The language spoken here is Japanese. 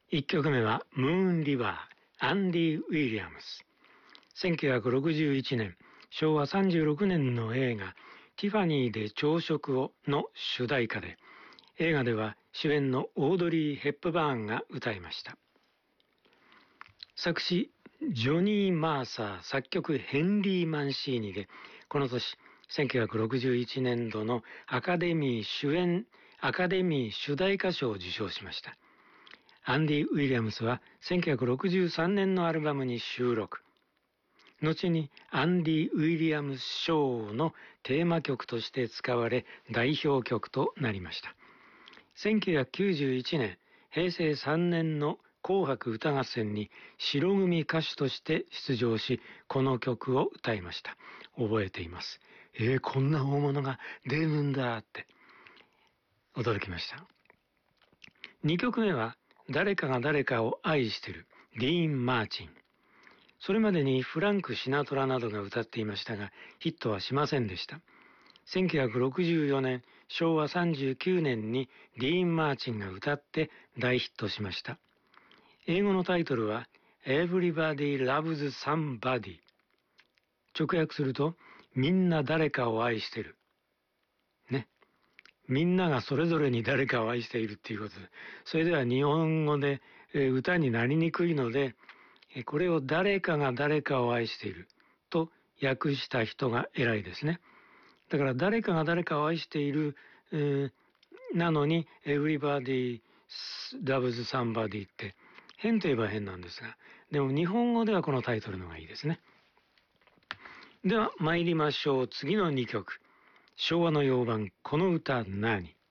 1曲目はムーンリバー、アンディ・ウィリアムス。1961年、昭和36年の映画ティファニーで朝食をの主題歌で、映画では主演のオードリー・ヘップバーンが歌いました。作詞ジョニー・マーサー、作曲ヘンリー・マンシーニで、この年1961年度のアカデミー主題歌賞を受賞しました。アンディ・ウィリアムスは1963年のアルバムに収録。後にアンディ・ウィリアムス賞のテーマ曲として使われ、代表曲となりました。1991年、平成3年の紅白歌合戦に白組歌手として出場し、この曲を歌いました。覚えています。こんな大物が出るんだって驚きました。2曲目は誰かが誰かを愛してる、ディーン・マーチン。それまでにフランク・シナトラなどが歌っていましたが、ヒットはしませんでした。1964年、昭和39年にディーン・マーチンが歌って大ヒットしました。英語のタイトルは Everybody Loves Somebody。直訳すると、みんな誰かを愛してる。ね。みんながそれぞれに誰かを愛しているっていうことで、それでは日本語で歌になりにくいので、これを誰かが誰かを愛していると訳した人が偉いですね。だから誰かが誰かを愛している、なのに Everybody loves somebody って変といえば変なんですが、でも日本語ではこのタイトルの方がいいですね。では参りましょう。次の2曲。昭和の洋版、この歌何？